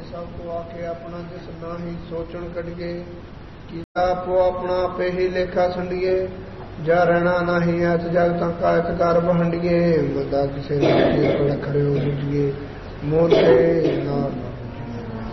सब को आके अपना जिस नाही सोचण कढ़िए कि आपो अपना पे ही लेखा संडिए जा रहना नहीं ऐत जगत का एतकार बहंडिए बंदा किसे खरे हो बुझिए मोटे नाम